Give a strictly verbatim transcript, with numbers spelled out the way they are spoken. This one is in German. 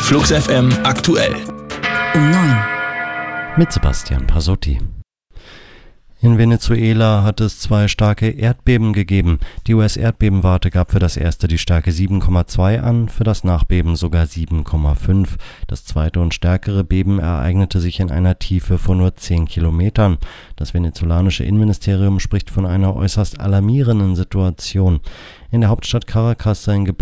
Flux F M aktuell. Um neun. Mit Sebastian Pasotti. In Venezuela hat es zwei starke Erdbeben gegeben. Die U S-Erdbebenwarte gab für das erste die Stärke sieben Komma zwei an, für das Nachbeben sogar sieben Komma fünf. Das zweite und stärkere Beben ereignete sich in einer Tiefe von nur zehn Kilometern. Das venezolanische Innenministerium spricht von einer äußerst alarmierenden Situation. In der Hauptstadt Caracas seien Gebäude